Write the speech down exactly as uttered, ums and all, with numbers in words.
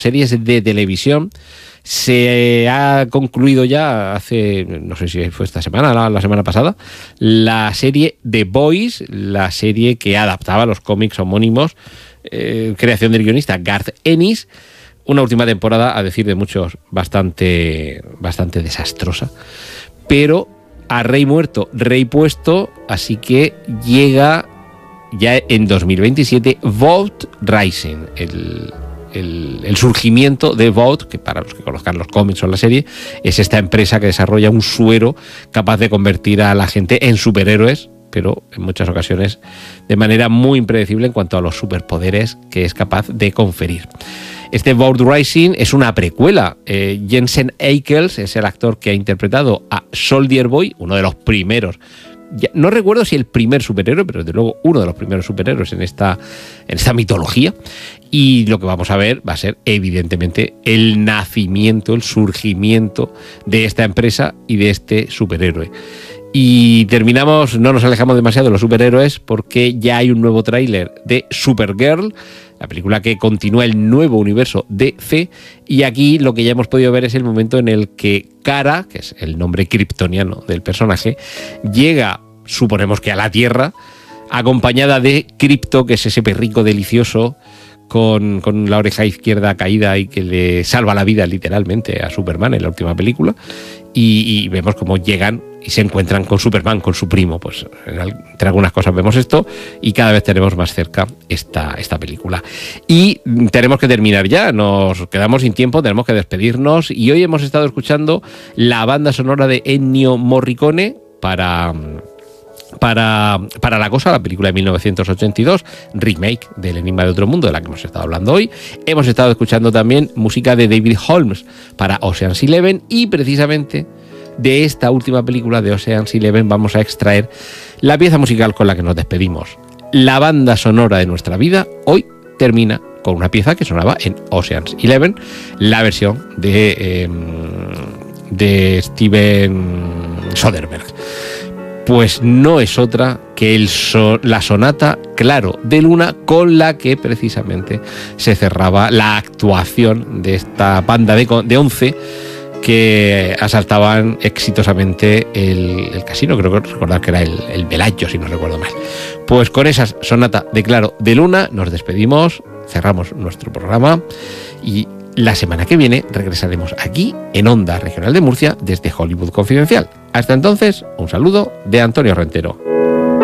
series de televisión. Se ha concluido ya hace, no sé si fue esta semana, la, la semana pasada, la serie The Boys, la serie que adaptaba los cómics homónimos, eh, creación del guionista Garth Ennis. Una última temporada, a decir de muchos, bastante, bastante desastrosa. Pero a rey muerto, rey puesto, así que llega ya en dos mil veintisiete Vault Rising, el... El, el surgimiento de Vault, que para los que conozcan los cómics o la serie, es esta empresa que desarrolla un suero capaz de convertir a la gente en superhéroes, pero en muchas ocasiones de manera muy impredecible en cuanto a los superpoderes que es capaz de conferir. Este Vault Rising es una precuela. Eh, Jensen Ackles es el actor que ha interpretado a Soldier Boy, uno de los primeros. Ya, no recuerdo si el primer superhéroe, pero desde luego uno de los primeros superhéroes en esta, en esta mitología. Y lo que vamos a ver va a ser, evidentemente, el nacimiento, el surgimiento de esta empresa y de este superhéroe. Y terminamos, no nos alejamos demasiado de los superhéroes, porque ya hay un nuevo tráiler de Supergirl, la película que continúa el nuevo universo D C, y aquí lo que ya hemos podido ver es el momento en el que Kara, que es el nombre kryptoniano del personaje, llega, suponemos que a la Tierra, acompañada de Krypto, que es ese perrico delicioso con, con la oreja izquierda caída y que le salva la vida literalmente a Superman en la última película, y, y vemos cómo llegan y se encuentran con Superman, con su primo. Pues entre algunas cosas vemos esto y cada vez tenemos más cerca esta, esta película. Y tenemos que terminar ya, nos quedamos sin tiempo, tenemos que despedirnos, y hoy hemos estado escuchando la banda sonora de Ennio Morricone para... Para, para La Cosa, la película de mil novecientos ochenta y dos, remake del Enigma de Otro Mundo, de la que hemos estado hablando hoy. Hemos estado escuchando también música de David Holmes para Ocean's Eleven, y precisamente de esta última película de Ocean's Eleven vamos a extraer la pieza musical con la que nos despedimos. La banda sonora de nuestra vida hoy termina con una pieza que sonaba en Ocean's Eleven, la versión de, eh, de Steven Soderbergh. Pues no es otra que el so, la sonata Claro de Luna, con la que precisamente se cerraba la actuación de esta banda de, de once que asaltaban exitosamente el, el casino. Creo que recordar que era el, el Bellagio, si no recuerdo mal. Pues con esa sonata de Claro de Luna nos despedimos, cerramos nuestro programa, y la semana que viene regresaremos aquí en Onda Regional de Murcia desde Hollywood Confidencial. Hasta entonces, un saludo de Antonio Rentero.